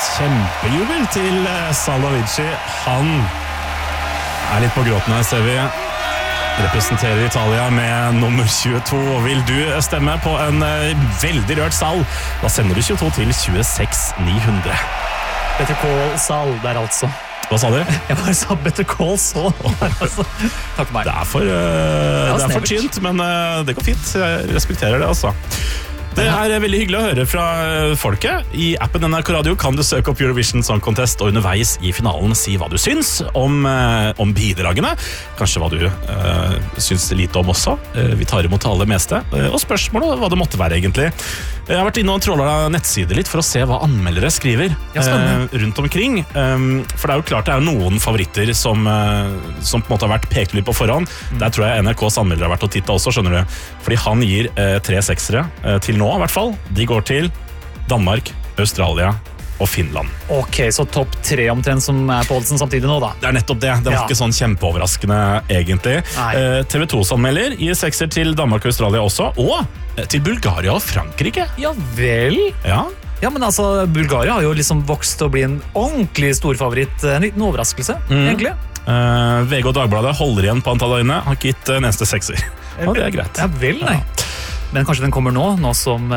kjempejubel til Salvo Avicii. Han litt på gråten her, ser vi. Representerer Italia med nummer 22. Vil du stemme på en veldig rørt Sal? Da sender du 22 til 26 900. Better Call Saul der altså. Hva sa du? Jeg bare sa Better Call Saul der altså. Takk for meg. Det er for tynt, men det går fint. Jeg respekterer det, altså. Det veldig hyggelig å høre fra folket. I appen NRK Radio kan du søke opp Eurovision Song Contest og underveis i finalen si hva du syns om bidragene. Kanskje hva du syns lite om også. Vi tar imot alle meste. Og spørsmål hva det måtte være egentlig. Jeg har vært inne og trålet nettsider litt for å se hva anmeldere skriver rundt omkring. For det jo klart det noen favoritter som på en måte har vært pekt litt på forhånd. Der tror jeg NRKs anmeldere har vært og tittet også, skjønner du. Fordi han gir 3 seksere til nå i hvert fall. De går til Danmark, Australia og Finland. Ok, så topp 3 omtrent som på oddsen samtidig nå da. Det nettopp det. Det var ikke sånn kjempeoverraskende egentlig. TV 2s anmelder gir sekser til Danmark og Australia også, og til Bulgaria og Frankrike. Ja vel? Ja, men altså, Bulgaria har jo liksom vokst til å bli en ordentlig storfavoritt. En liten overraskelse, egentlig. VG og Dagbladet holder igjen på antall øyne, har ikke gitt neste sekser. Og det greit. Ja vel, nei. Men kanskje den kommer nå som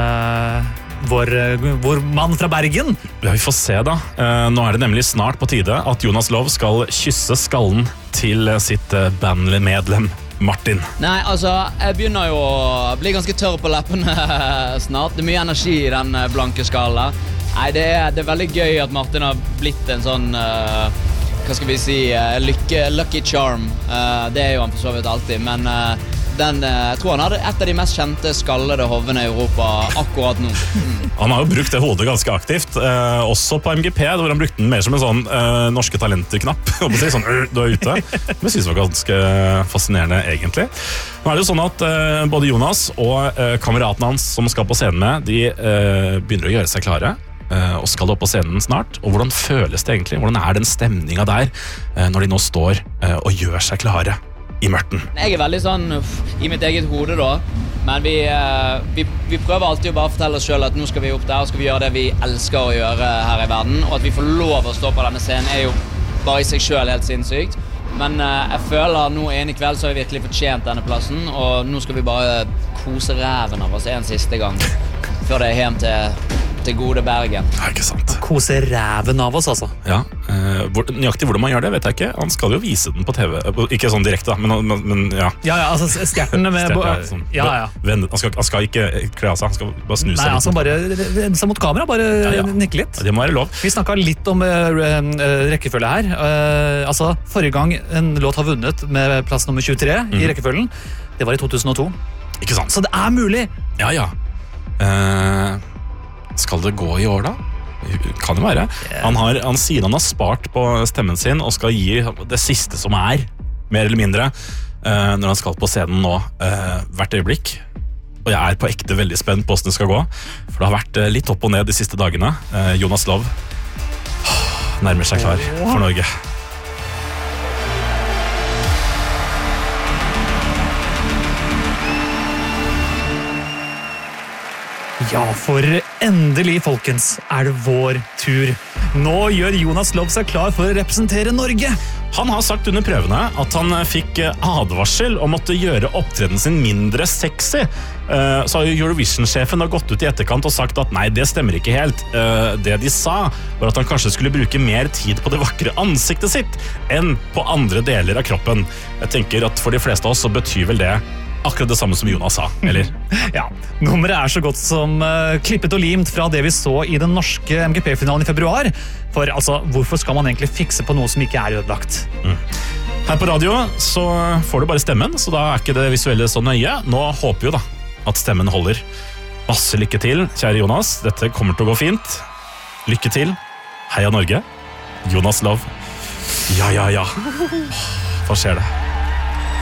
vår mann fra Bergen. Ja, vi får se da. Nå det nemlig snart på tide at Jonas Love skal kysse skallen til sitt bandmedlem Martin. Nei, altså, jeg begynner jo å bli ganske tørr på leppene snart. Det mye energi i den blanke skallen. Nei, det veldig gøy at Martin har blitt en sånn, hva skal vi si, lucky charm. Det jo han for så vidt alltid, men jeg tror han hadde et av de mest kjente skallede hovene i Europa akkurat nå. Han har jo brukt det hodet ganske aktivt, også på MGP, hvor han brukte den mer som en sånn norske talenter-knapp. Sånn, du ute. Men jeg synes det var ganske fascinerende, egentlig. Nå det jo sånn at både Jonas og kameraten hans som skal på scenen med, de begynner å gjøre seg klare. Og skal opp på scenen snart. Og hvordan føles det egentlig? Hvordan den stemningen der når de nå står og gjør seg klare i mørten? Jeg veldig sånn i mitt eget hode da, men vi prøver alltid å bare fortelle oss selv at nå skal vi opp der og skal vi gjøre det vi elsker å gjøre her i verden, og at vi får lov å stå på denne scenen jo bare i seg selv helt sinnssykt. Men jeg føler nå en i kveld så har vi virkelig fortjent denne plassen, og nå skal vi bare kose ræven av oss en siste gang før det hjem til gode Bergen. Ja, ikke sant. Kose ræven av oss, altså. Ja, nøyaktig hvordan man gjør det, vet jeg ikke. Han skal jo vise den på TV. Ikke sånn direkte, men ja. Ja, altså stjertene med... Sånn, ja. Han skal ikke kle av seg, han skal bare snuse. Nei, han skal bare vende seg mot kamera, bare nikke litt. Det må være lov. Vi snakket litt om rekkefølge her. Altså, forrige gang en låt har vunnet med plass nummer 23 i rekkefølgen, det var i 2002. Ikke sant? Så det mulig. Ja. Skal det gå i år da? Kan det være. Han sier han har spart på stemmen sin og skal gi det siste som mer eller mindre, når han skal på scenen nå hvert øyeblikk. Og jeg på ekte veldig spent på hvordan det skal gå, for det har vært litt opp og ned de siste dagene. Jonas Love nærmer seg klar for Norge. Ja, for endelig, folkens, det vår tur. Nå gjør Jonas Love seg klar for å representere Norge. Han har sagt under prøvene at han fikk advarsel om å måtte gjøre opptreden sin mindre sexy. Så har Eurovision-sjefen gått ut i etterkant og sagt at nei, det stemmer ikke helt. Det de sa var at han kanskje skulle bruke mer tid på det vakre ansiktet sitt enn på andre deler av kroppen. Jeg tenker at for de fleste av oss så betyr vel det akkurat det samme som Jonas sa, eller? Ja, nummeret så godt som klippet og limt fra det vi så i den norske MGP-finalen i februar. For altså, hvorfor skal man egentlig fikse på noe som ikke ødelagt? Her på radio så får du bare stemmen, så da ikke det visuelle så nøye. Nå håper vi jo da at stemmen holder. Masse lykke til, kjære Jonas. Dette kommer til å gå fint. Lykke til. Heia Norge. Jonas Love. Ja. Hva skjer det?